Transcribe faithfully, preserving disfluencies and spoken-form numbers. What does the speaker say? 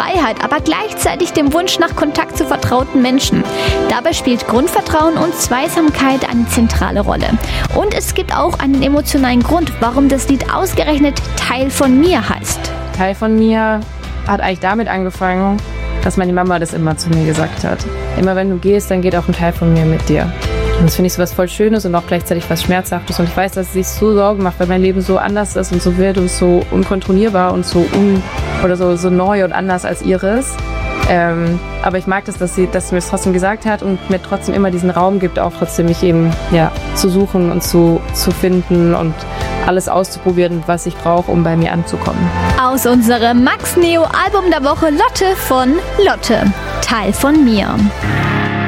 Freiheit, aber gleichzeitig dem Wunsch nach Kontakt zu vertrauten Menschen. Dabei spielt Grundvertrauen und Zweisamkeit eine zentrale Rolle. Und es gibt auch einen emotionalen Grund, warum das Lied ausgerechnet Teil von mir heißt. Teil von mir hat eigentlich damit angefangen, dass meine Mama das immer zu mir gesagt hat. Immer wenn du gehst, dann geht auch ein Teil von mir mit dir. Und das finde ich so was voll Schönes und auch gleichzeitig was Schmerzhaftes. Und ich weiß, dass es sich so Sorgen macht, weil mein Leben so anders ist und so wild und so unkontrollierbar und so un oder so, so neu und anders als ihres. Ähm, aber ich mag das, dass sie, dass sie mir das trotzdem gesagt hat und mir trotzdem immer diesen Raum gibt, auch trotzdem mich eben ja, zu suchen und zu, zu finden und alles auszuprobieren, was ich brauche, um bei mir anzukommen. Aus unserem Max Neo Album der Woche Lotte von Lotte, Teil von mir.